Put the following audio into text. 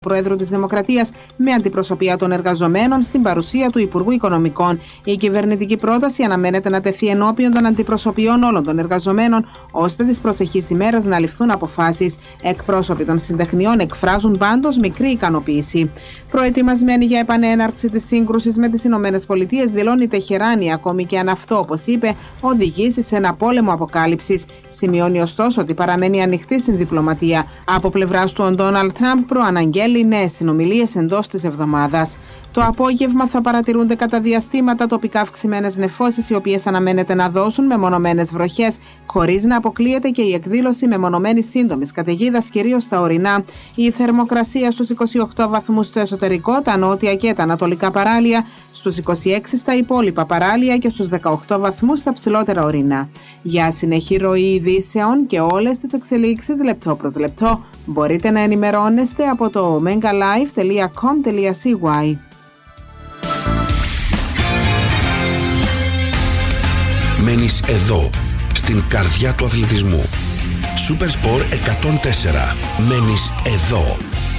Πρόεδρου της Δημοκρατίας με αντιπροσωπεία των εργαζομένων στην παρουσία του Υπουργού Οικονομικών. Η κυβερνητική πρόταση αναμένεται να τεθεί ενώπιον των αντιπροσωπιών όλων των εργαζομένων, ώστε τις προσεχείς ημέρες να ληφθούν αποφάσεις. Εκπρόσωποι των συντεχνιών εκφράζουν πάντως μικρή ικανοποίηση. Προετοιμασμένη για επανέναρξη της σύγκρουσης με τις ΗΠΑ, δηλώνει η Τεχεράνη, ακόμη και αν αυτό, όπως είπε, οδηγήσει σε ένα πόλεμο αποκάλυψης. Σημειώνει ωστόσο ότι παραμένει ανοιχτή στην διπλωματία. Από πλευράς του, ο Ντόναλντ Τραμπ προαναγγέλει νέες συνομιλίες εντός της εβδομάδας. Το απόγευμα θα παρατηρούνται κατά διαστήματα τοπικά αυξημένες νεφώσεις, οι οποίες αναμένεται να δώσουν μεμονωμένες βροχές, χωρίς να αποκλείεται και η εκδήλωση μεμονωμένης σύντομης καταιγίδας, κυρίως στα ορεινά. Η θερμοκρασία στους 28 βαθμούς στο εσωτερικό, τα νότια και τα ανατολικά παράλια, στους 26 στα υπόλοιπα παράλια και στους 18 βαθμούς στα ψηλότερα ορεινά. Για συνεχή ροή ειδήσεων και όλες τις εξελίξεις λεπτό προς λεπτό, μπορείτε να ενημερώνεστε από το megalive.com.cy. Μένεις εδώ, στην καρδιά του αθλητισμού. Supersport 104. Μένεις εδώ.